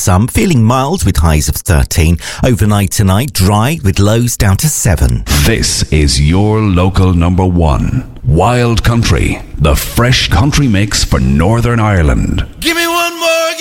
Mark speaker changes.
Speaker 1: some, feeling mild with highs of 13. Overnight tonight, dry with lows down to 7.
Speaker 2: This is your local number one. Wild Country, the fresh country mix for Northern Ireland.
Speaker 3: Give me one more.